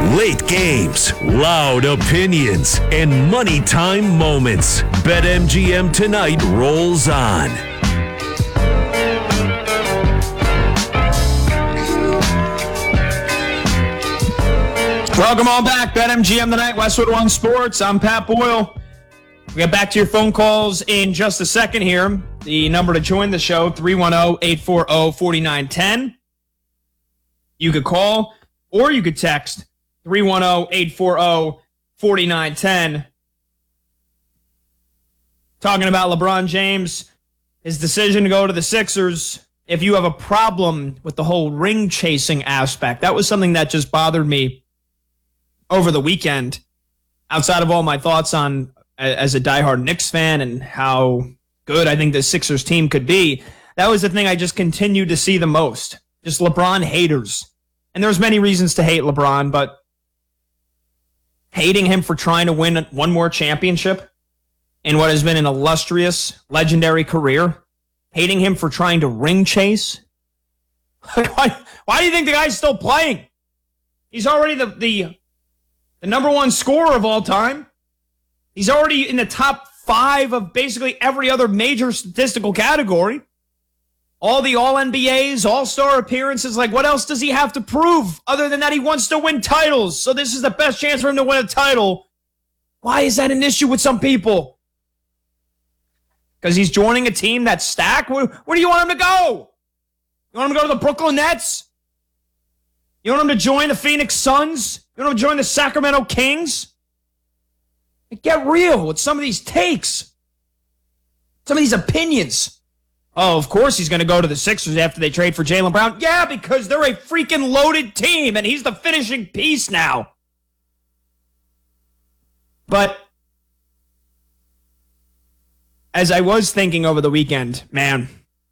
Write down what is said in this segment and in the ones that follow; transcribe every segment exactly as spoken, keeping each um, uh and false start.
Late games, loud opinions, and money time moments. BetMGM tonight rolls on. Welcome on back. BetMGM tonight, Westwood One Sports. I'm Pat Boyle. We'll get back to your phone calls in just a second here. The number to join the show, three one zero, eight four zero, four nine one zero. You could call or you could text three one zero, eight four zero, four nine one zero. Talking about LeBron James, his decision to go to the Sixers. If you have a problem with the whole ring chasing aspect, that was something that just bothered me over the weekend. Outside of all my thoughts on as a diehard Knicks fan and how good I think the Sixers team could be, that was the thing I just continued to see the most. Just LeBron haters. And there's many reasons to hate LeBron, but hating him for trying to win one more championship in what has been an illustrious, legendary career, hating him for trying to ring chase. why, why do you think the guy's still playing? He's already the, the, the number one scorer of all time. He's already in the top five of basically every other major statistical category. All the All-N B As, All-Star appearances. Like, what else does he have to prove other than that he wants to win titles? So this is the best chance for him to win a title. Why is that an issue with some people? Because he's joining a team that's stacked? Where, where do you want him to go? You want him to go to the Brooklyn Nets? You want him to join the Phoenix Suns? You want him to join the Sacramento Kings? Get real with some of these takes. Some of these opinions. Oh, of course he's going to go to the Sixers after they trade for Jaylen Brown. Yeah, because they're a freaking loaded team, and he's the finishing piece now. But as I was thinking over the weekend, man,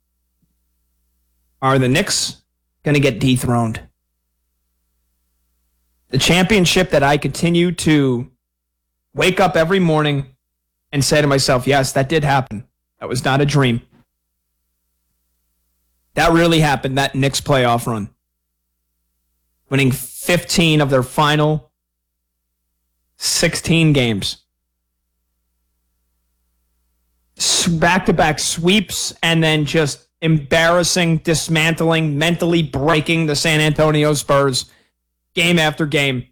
are the Knicks going to get dethroned? The championship that I continue to wake up every morning and say to myself, yes, that did happen. That was not a dream. That really happened, that Knicks playoff run. Winning fifteen of their final sixteen games. Back-to-back sweeps and then just embarrassing, dismantling, mentally breaking the San Antonio Spurs game after game.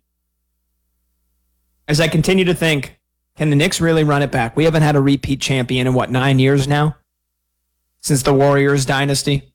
As I continue to think, can the Knicks really run it back? We haven't had a repeat champion in, what, nine years now? Since the Warriors dynasty?